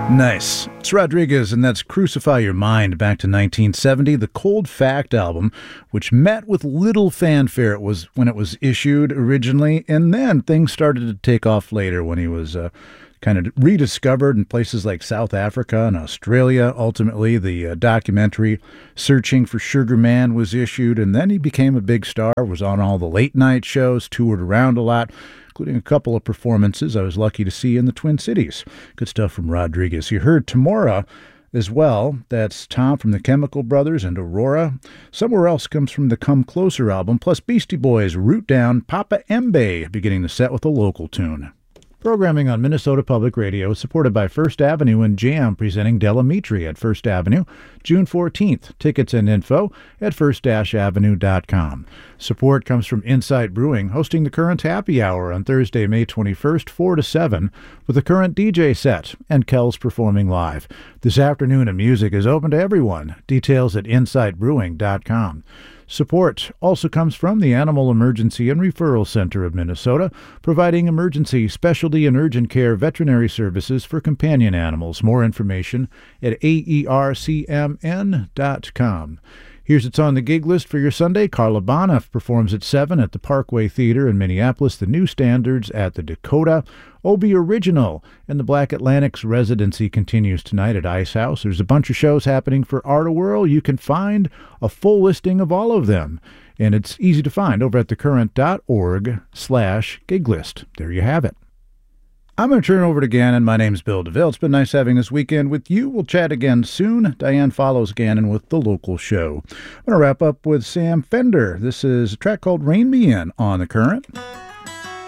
Nice. It's Rodriguez, and that's Crucify Your Mind back to 1970, the Cold Fact album, which met with little fanfare when it was issued originally, and then things started to take off later when he was kind of rediscovered in places like South Africa and Australia. Ultimately, the documentary Searching for Sugar Man was issued, and then he became a big star, was on all the late-night shows, toured around a lot, including a couple of performances I was lucky to see in the Twin Cities. Good stuff from Rodriguez. You heard Tamora as well. That's Tom from the Chemical Brothers and Aurora. Somewhere Else comes from the Come Closer album, plus Beastie Boys' Root Down, Papa Embe, beginning the set with a local tune. Programming on Minnesota Public Radio is supported by First Avenue and Jam, presenting Delamitri at First Avenue, June 14th. Tickets and info at first-avenue.com. Support comes from Insight Brewing, hosting the Current Happy Hour on Thursday, May 21st, 4 to 7, with the Current DJ set and Kells performing live. This afternoon of music is open to everyone. Details at insightbrewing.com. Support also comes from the Animal Emergency and Referral Center of Minnesota, providing emergency, specialty, and urgent care veterinary services for companion animals. More information at aercmn.com. Here's It's on the Gig List for your Sunday. Carla Bonoff performs at 7 at the Parkway Theater in Minneapolis, the New Standards at the Dakota. Obie Original and the Black Atlantic's residency continues tonight at Ice House. There's a bunch of shows happening for Art-A-Whirl. You can find a full listing of all of them, and it's easy to find over at thecurrent.org/giglist. There you have it. I'm going to turn over to Gannon. My name's Bill DeVille. It's been nice having this weekend with you. We'll chat again soon. Diane follows Gannon with the local show. I'm going to wrap up with Sam Fender. This is a track called Rain Me In on The Current.